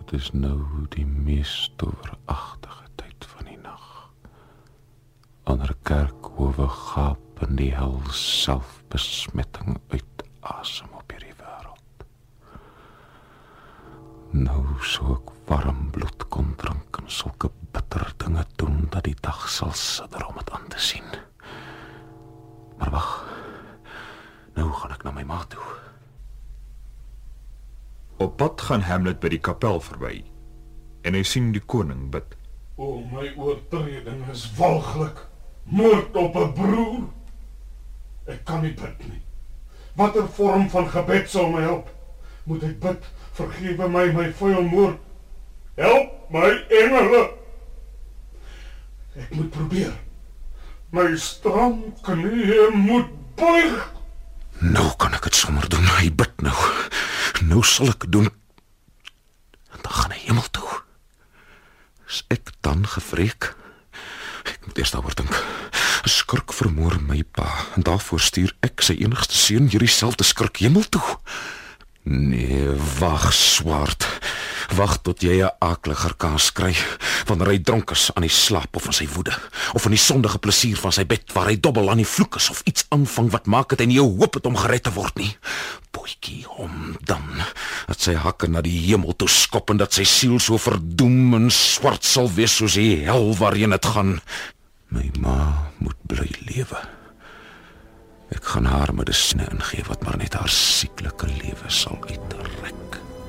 Dit is nou die mees toweragtige tyd van die nag. Ander kerkhowe gaap in die hel selfbesmetting uitasem op hierdie wêreld. Nou sou ek warm bloed kon drink en sulke bitter dinge doen dat die dag sal sidder om het aan te sien. Maar wag, nou gaan ek na my ma toe. Op pad gaan Hamlet by die kapel verby en hy sien die koning bid. O, my oortreding is walglik. Moord op 'n broer. Ek kan nie bid nie. Watter vorm van gebed sal my help? Moet ek bid, vergewe my vuil moord. Help my engele. Ek moet probeer. My stram knieë moet buig. Nou kan ek het sommer doen, hy bid nou. Nou sal ek doen. En dan gaan hy hemel toe. Is ek dan gevreek? Ek moet eers daaroor dink. 'n Skurk vermoor my pa, en daarvoor stuur ek sy enigste seun hierdie selfde skurk hemel toe. Nee, wag, Swart. Wag tot jy 'n akeliger kaas kry, wanneer hy dronk is aan die slaap of van sy woede, of van die sondige plesier van sy bed, waar hy dobbel aan die vloek is, of iets aanvang wat maak dat hy nie jou hoop het om gered te word nie. Boetjie hom dan, dat sy hakke na die hemel toe skop en dat sy siel so verdoem en swart sal wees soos die hel waarheen het gaan. My ma moet bly lewe. Ek gaan haar medisine ingee wat maar net haar sieklike lewe sal uitrek.